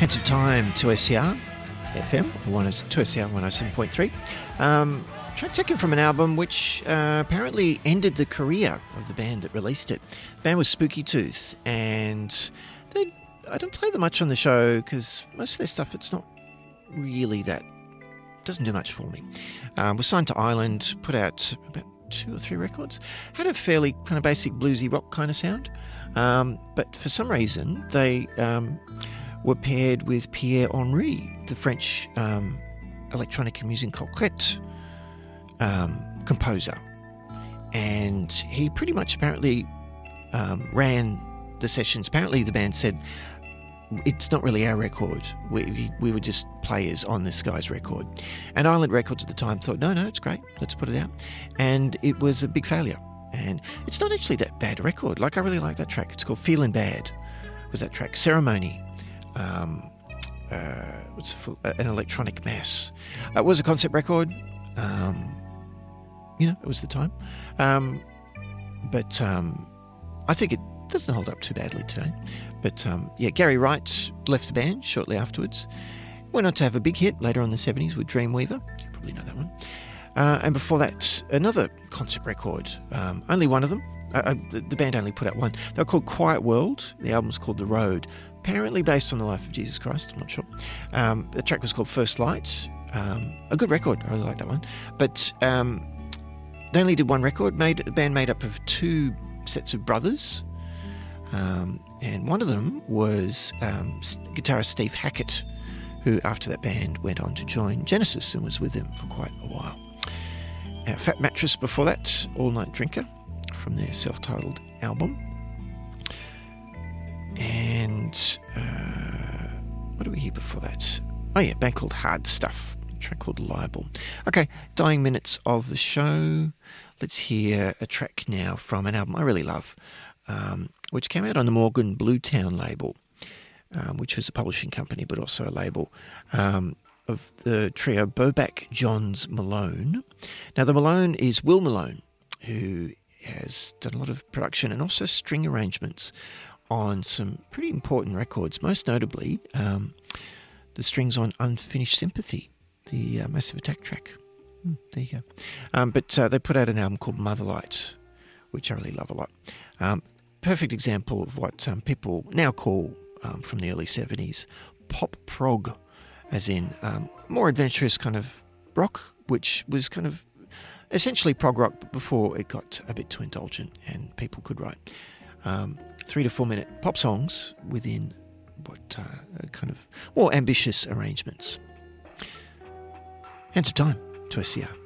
Hands of Time, 2SCR FM, 2SCR 107.3. Track taken from an album which apparently ended the career of the band that released it. The band was Spooky Tooth, and I don't play them much on the show because most of their stuff, it's not really that, doesn't do much for me. Was signed to Island, put out about 2 or 3 records, had a fairly kind of basic bluesy rock kind of sound, but for some reason they were paired with Pierre Henry, the French electronic music concrète composer, and he pretty much apparently ran the sessions. Apparently the band said, it's not really our record, we were just players on this guy's record. And Island Records at the time thought, no, it's great, let's put it out. And it was a big failure. And it's not actually that bad a record. Like, I really like that track. It's called Feelin' Bad, was that track. Ceremony, an electronic mass. It was a concept record. It was the time. But I think it doesn't hold up too badly today. But Gary Wright left the band shortly afterwards. Went on to have a big hit later on in the 70s with Dreamweaver. You probably know that one. And before that, another concept record. Only one of them. The band only put out one. They were called Quiet World. The album's called The Road. Apparently based on the life of Jesus Christ. I'm not sure. The track was called First Light. A good record. I really like that one. But they only did one record. The band made up of 2 sets of brothers. And one of them was guitarist Steve Hackett, who after that band went on to join Genesis and was with them for quite a while. Fat Mattress before that, All Night Drinker, from their self-titled album. And what do we hear before that? Oh yeah, a band called Hard Stuff, a track called Libel. Okay, dying minutes of the show. Let's hear a track now from an album I really love, which came out on the Morgan Bluetown label, which was a publishing company but also a label, of the trio Bobak, Johns, Malone. Now, the Malone is Will Malone, who has done a lot of production and also string arrangements on some pretty important records, most notably the strings on Unfinished Sympathy, the Massive Attack track. There you go. But they put out an album called Motherlight, which I really love a lot. Perfect example of what people now call, from the early 70s, pop prog, as in more adventurous kind of rock, which was kind of essentially prog rock before it got a bit too indulgent and people could write 3 to 4 minute pop songs within what kind of more ambitious arrangements. Hands of Time, 2SCR.